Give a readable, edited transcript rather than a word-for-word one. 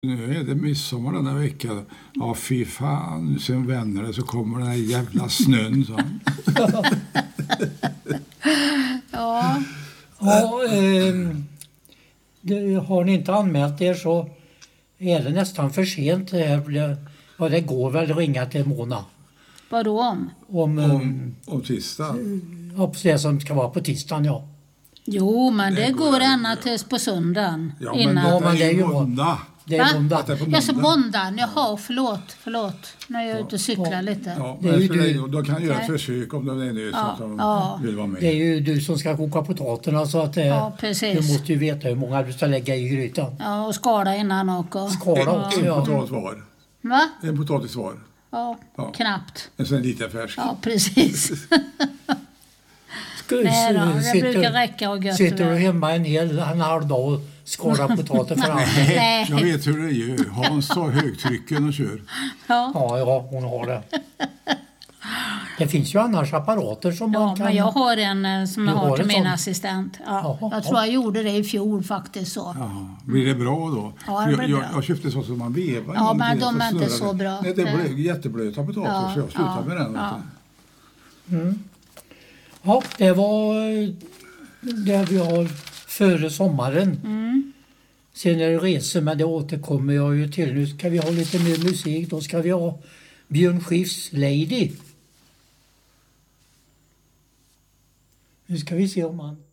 Nu är det midsommar denna vecka. Ja, fy fan. Sen vänder det så kommer den här jävla snön. Så. Ja. Ja, har ni inte anmält er så är det nästan för sent. Ja, det går väl att ringa till Mona. Vadå om? Om tisdag. Ja, det som ska vara på tisdagen, ja. Jo, men det går ända tills på söndagen. Ja, innan. men det är ju måndag. Det är måndag. Ja, så måndagen. Jaha, förlåt. När jag är ute och cyklar lite. Ja, Det är ju då kan jag göra ett försök om det är nu som vill vara med. Det är ju du som ska koka potaterna så att precis. du måste ju veta hur många du ska lägga i grytan. Ja, och skala innan också. Skala också, En ja. potatis var. Va? En potatis var. Ja, knappt. En sån liten färsk. Ja, precis. Nej då, det brukar räcka och gött. Sitter du hemma en halv dag och skalar potater för allt? Nej. Jag vet hur det är. Hans tar högtrycken och kör. Ja, hon har det. Det finns ju annars apparater som man kan... men jag har en som jag har till min sån? assistent. Ja. Jaha, Jag tror jag gjorde det i fjol faktiskt så. Ja, blir det bra då? Ja, det blir bra. Jag köpte så som man vevar. Ja, men de är inte så bra. Nej, det blev jätteblöta potatis så jag slutade med den. Ja. Ja, det var det vi har före sommaren. Sen är det resor, men det återkommer jag ju till. Nu ska vi ha lite mer musik. Då ska vi ha Björn Skifs Lady. Nu ska vi se om han...